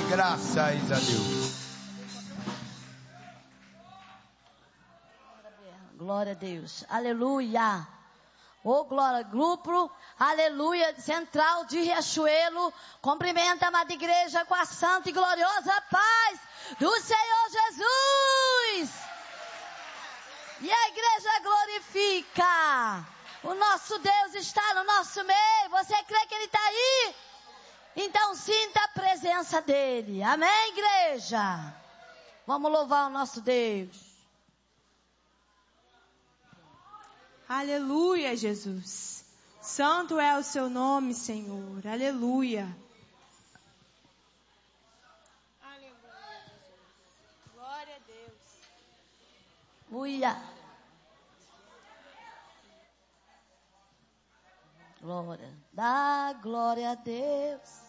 Graças a Deus. Glória a Deus. Aleluia. Ô, glória. Grupo, aleluia, central de Riachuelo. Cumprimenta a amada igreja com a santa e gloriosa paz do Senhor Jesus. E a igreja glorifica. O nosso Deus está no nosso meio. Você crê que Ele está aí? Então sinta a presença dEle. Amém, igreja? Vamos louvar o nosso Deus. Aleluia, Jesus. Santo é o seu nome, Senhor. Aleluia. Aleluia, Jesus. Glória a Deus. Aleluia. Glória. Dá glória a Deus.